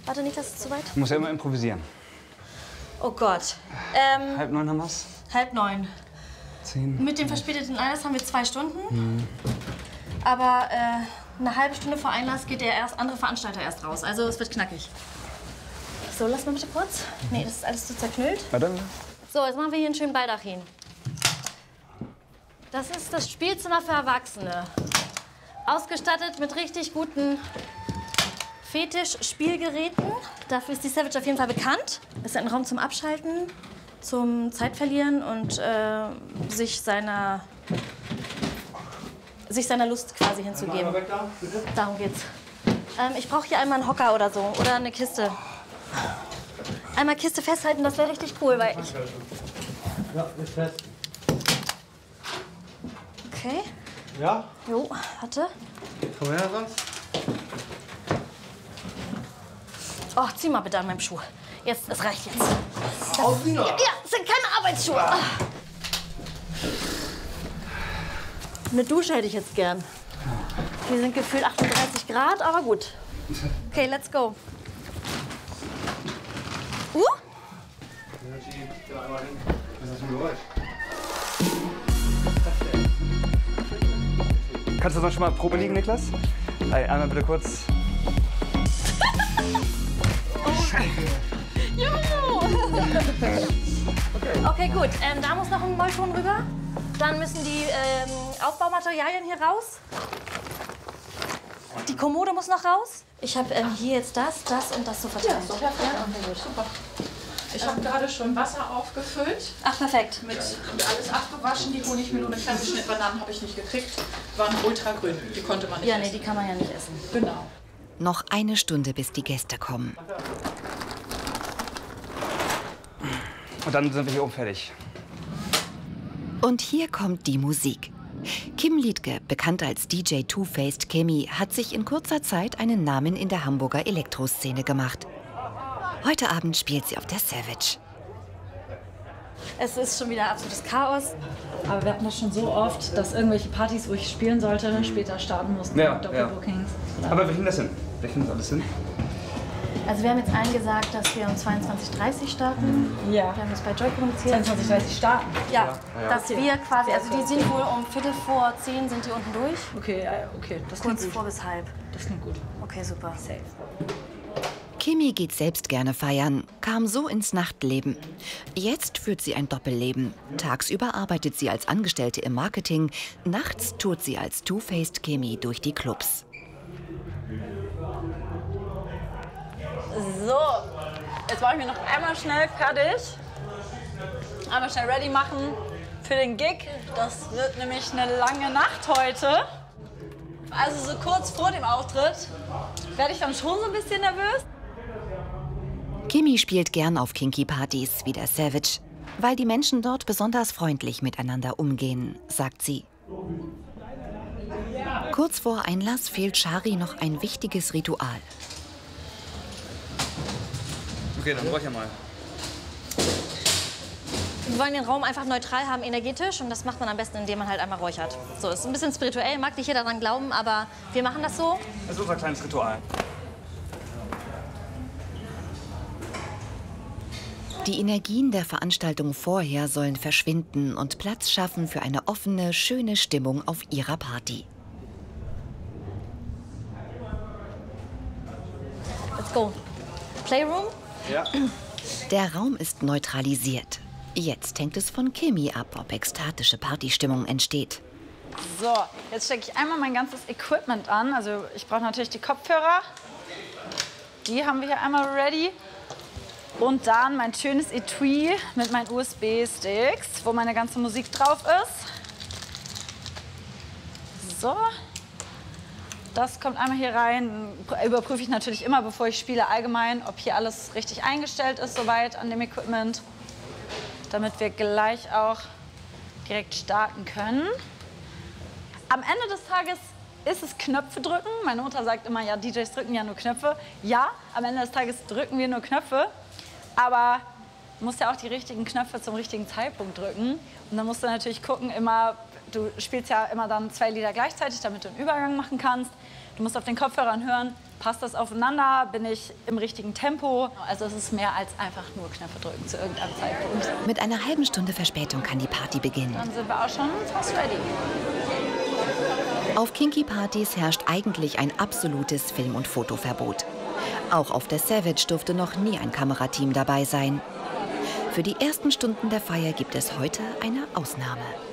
Warte nicht, das ist zu weit. Ich muss ja immer improvisieren. Oh Gott. 8:30 haben wir's? 8:30. 10. Mit dem verspäteten Einlass haben wir 2 Stunden. Aber eine halbe Stunde vor Einlass geht der andere Veranstalter erst raus. Also es wird knackig. So, lass mal bitte kurz. Nee, das ist alles zu zerknüllt. Warte. So, jetzt machen wir hier einen schönen Baldachin. Das ist das Spielzimmer für Erwachsene. Ausgestattet mit richtig guten Fetisch-Spielgeräten. Dafür ist die Savage auf jeden Fall bekannt. Es ist ein Raum zum Abschalten, zum Zeitverlieren und sich seiner Lust quasi hinzugeben. Darum geht's. Ich brauche hier einmal einen Hocker oder so oder eine Kiste. Einmal Kiste festhalten, das wäre richtig cool, weil ich... Ja, ist fest. Okay. Ja? Jo, warte. Komm her sonst. Oh, zieh mal bitte an meinem Schuh. Jetzt, es reicht jetzt. Ausziehen, Ja, es sind keine Arbeitsschuhe. Eine Dusche hätte ich jetzt gern. Hier sind gefühlt 38 Grad, aber gut. Okay, let's go. Kannst du sonst schon mal Probe liegen, Niklas? Einmal bitte kurz. Okay, gut. Da muss noch ein Mollton rüber. Dann müssen die Aufbaumaterialien hier raus. Die Kommode muss noch raus. Ich habe hier jetzt das und das so verteilt. Ja, so perfekt. Ja, okay, super. Ich habe gerade schon Wasser aufgefüllt. Ach, perfekt. Mit alles abgewaschen. Die Honigmelone, kleine Schnittbananen habe ich nicht gekriegt. Waren ultragrün. Die konnte man nicht Ja, nee, essen. die kann man ja nicht essen. Genau. Noch eine Stunde, bis die Gäste kommen. Und dann sind wir hier oben fertig. Und hier kommt die Musik. Kim Liedtke, bekannt als DJ Two-Faced Kemi, hat sich in kurzer Zeit einen Namen in der Hamburger Elektroszene gemacht. Heute Abend spielt sie auf der Savage. Es ist schon wieder absolutes Chaos. Aber wir hatten das schon so oft, dass irgendwelche Partys, wo ich spielen sollte, später starten mussten. Ja, Doppelbookings. Aber wir kriegen das hin. Wir kriegen das alles hin. Also wir haben jetzt allen gesagt, dass wir um 22:30 starten. Ja. Wir haben das bei Joy kommuniziert. 22:30 starten. Ja, dass wir quasi, also die sind wohl um 9:45 sind die unten durch. Okay, okay, das klingt Kurz gut. vor bis halb. Das klingt gut. Okay, super. Safe. Kimi geht selbst gerne feiern, kam so ins Nachtleben. Jetzt führt sie ein Doppelleben. Tagsüber arbeitet sie als Angestellte im Marketing, nachts tourt sie als Two-Faced Kimi durch die Clubs. So, jetzt mache ich mir noch einmal schnell fertig. Einmal schnell ready machen für den Gig. Das wird nämlich eine lange Nacht heute. Also so kurz vor dem Auftritt werde ich dann schon so ein bisschen nervös. Kimi spielt gern auf Kinky-Partys wie der Savage, weil die Menschen dort besonders freundlich miteinander umgehen, sagt sie. Kurz vor Einlass fehlt Shari noch ein wichtiges Ritual. Okay, dann brauche ich ja mal. Wir wollen den Raum einfach neutral haben, energetisch. Und das macht man am besten, indem man halt einmal räuchert. So, ist ein bisschen spirituell, mag nicht jeder daran glauben, aber wir machen das so. Das ist unser kleines Ritual. Die Energien der Veranstaltung vorher sollen verschwinden und Platz schaffen für eine offene, schöne Stimmung auf ihrer Party. Let's go. Playroom. Ja. Der Raum ist neutralisiert. Jetzt hängt es von Kimi ab, ob ekstatische Partystimmung entsteht. So, jetzt stecke ich einmal mein ganzes Equipment an. Also ich brauche natürlich die Kopfhörer. Die haben wir hier einmal ready. Und dann mein schönes Etui mit meinen USB-Sticks, wo meine ganze Musik drauf ist. So. Das kommt einmal hier rein. Überprüfe ich natürlich immer, bevor ich spiele, allgemein, ob hier alles richtig eingestellt ist, soweit an dem Equipment. Damit wir gleich auch direkt starten können. Am Ende des Tages ist es Knöpfe drücken. Meine Mutter sagt immer, ja, DJs drücken ja nur Knöpfe. Ja, am Ende des Tages drücken wir nur Knöpfe. Aber du musst ja auch die richtigen Knöpfe zum richtigen Zeitpunkt drücken. Und dann musst du natürlich gucken, immer, du spielst ja immer dann 2 Lieder gleichzeitig, damit du einen Übergang machen kannst. Du musst auf den Kopfhörern hören, passt das aufeinander, bin ich im richtigen Tempo. Also es ist mehr als einfach nur Knöpfe drücken zu irgendeinem Zeitpunkt. Mit einer halben Stunde Verspätung kann die Party beginnen. Dann sind wir auch schon fast ready. Auf Kinky-Partys herrscht eigentlich ein absolutes Film- und Fotoverbot. Auch auf der Savage durfte noch nie ein Kamerateam dabei sein. Für die ersten Stunden der Feier gibt es heute eine Ausnahme.